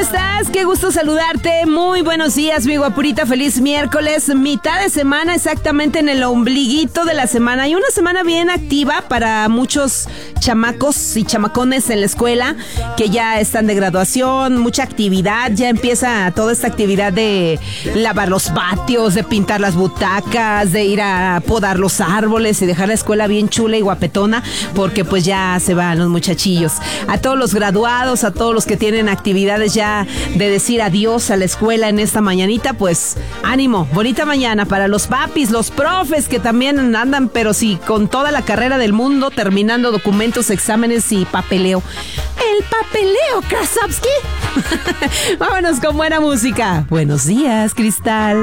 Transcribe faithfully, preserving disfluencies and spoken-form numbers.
estás? Qué gusto saludarte. Muy buenos días, mi guapurita. Feliz miércoles. Mitad de semana, exactamente en el ombliguito de la semana. Y una semana bien activa para muchos chamacos y chamacones en la escuela que ya están de graduación. Mucha actividad. Ya empieza toda esta actividad de lavar los patios, de pintar las butacas, de ir a podar los árboles y dejar la escuela bien chula y guapetona, porque pues ya se van los muchachillos. A todos los graduados, a todos los que tienen actividades ya de decir adiós a la escuela en esta mañanita, pues ánimo, bonita mañana para los papis, los profes que también andan, pero sí, con toda la carrera del mundo, terminando documentos, exámenes y papeleo. El papeleo, Krasovsky. Vámonos con buena música. Buenos días, Cristal.